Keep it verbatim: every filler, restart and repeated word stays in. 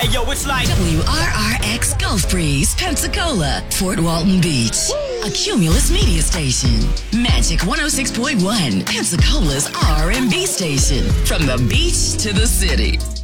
Hey yo, it's like W R R X Gulf Breeze, Pensacola, Fort Walton Beach. A Cumulus media station. Magic one oh six point one, Pensacola's R and B station. From the beach to the city.